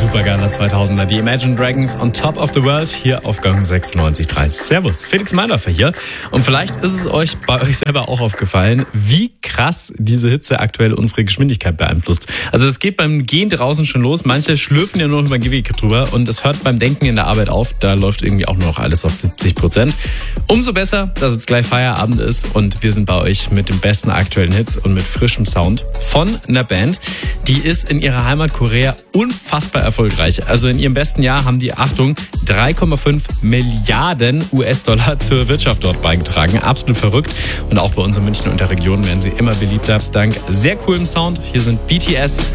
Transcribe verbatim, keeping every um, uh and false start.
Supergeiler zweitausender, die Imagine Dragons on Top of the World, hier auf Gang sechsundneunzig Komma drei. Servus, Felix Meindorfer hier. Und vielleicht ist es euch bei euch selber auch aufgefallen, wie krass diese Hitze aktuell unsere Geschwindigkeit beeinflusst. Also es geht beim Gehen draußen schon los, manche schlürfen ja nur noch über den Gehweg drüber und es hört beim Denken in der Arbeit auf, da läuft irgendwie auch nur noch alles auf siebzig Prozent. Umso besser, dass jetzt gleich Feierabend ist und wir sind bei euch mit den besten aktuellen Hits und mit frischem Sound von einer Band, die ist in ihrer Heimat Korea unfassbar erfolgreich. Also in ihrem besten Jahr haben die, Achtung, drei Komma fünf Milliarden U S-Dollar zur Wirtschaft dort beigetragen. Absolut verrückt. Und auch bei uns in München und der Region werden sie immer beliebter. Dank sehr coolem Sound. Hier sind B T S.